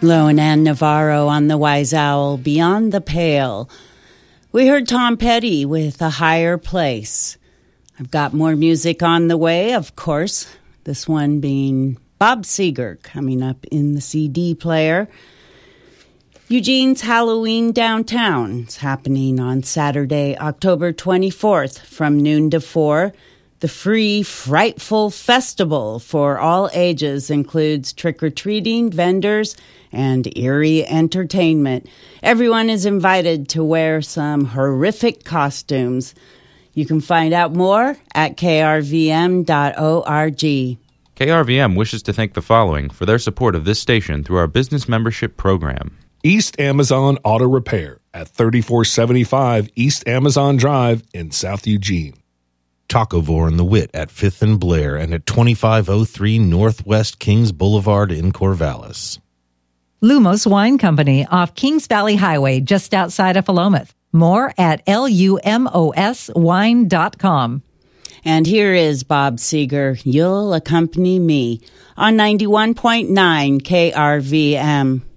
Loan and Navarro on the Wise Owl, Beyond the Pale. We heard Tom Petty with A Higher Place. I've got more music on the way, of course. This one being Bob Seger coming up in the CD player. Eugene's Halloween Downtown is happening on Saturday, October 24th from noon to 4. The free Frightful Festival for all ages includes trick-or-treating, vendors, and eerie entertainment. Everyone is invited to wear some horrific costumes. You can find out more at krvm.org. KRVM wishes to thank the following for their support of this station through our business membership program. East Amazon Auto Repair at 3475 East Amazon Drive in South Eugene. Tacovore and the Wit at 5th and Blair and at 2503 Northwest Kings Boulevard in Corvallis. Lumos Wine Company off Kings Valley Highway just outside of Philomath. More at lumoswine.com. And here is Bob Seger, You'll Accompany Me, on 91.9 KRVM.